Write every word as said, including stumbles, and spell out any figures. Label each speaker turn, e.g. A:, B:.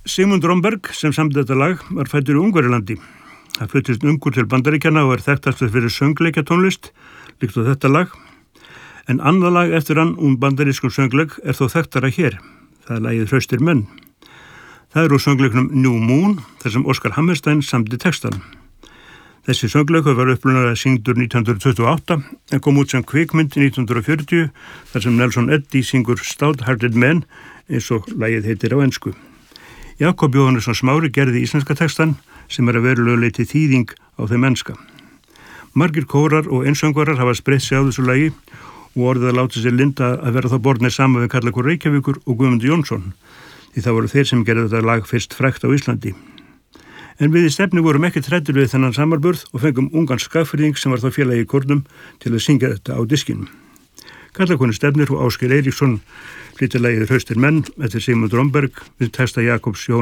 A: Sigmund Romberg sem samdi þetta lag var fæddur í Ungverjalandi. Hann fluttist ungur til Bandaríkjanna og er þekktastur fyrir söngleikjatónlist, líkt á þetta lag. En annað lag eftir hann um bandarískum söngleik er þó þekktara hér. Það er lagið Hraustir menn. Það er úr söngleiknum New Moon, þar sem Oscar Hammerstein samdi textan. Þessi söngleikur var upprunalega syngdur nítján hundruð tuttugu og átta en kom út sem kvikmynd nítján hundruð fjörutíu þar sem Nelson Eddy syngur Stout-Hearted Men eins og lagið heitir á ensku. Jakob Jóhannesson Smári gerði íslenska textan sem er að verulegu leyti þýðing á þeim enska. Margir kórar og einsöngvarar hafa spreytt sig á þessu lagi og orðið að láta sér linda að vera þá borðnir saman við Karlakur Reykjavíkur og Guðmundur Jónsson því það voru þeir sem gerði þetta lag fyrst frægt á Íslandi. En við í stefni vorum ekki trættir við þennan samarburð og fengum ungan skagfirðing sem var þá félagi í kórnum til að syngja þetta á diskinum. Karlakonu Stefnir og Ásgeir Eiríksson flytja lagið Hraustir menn eftir Sigmund Romberg við texta Jakobs Jóhannessonar.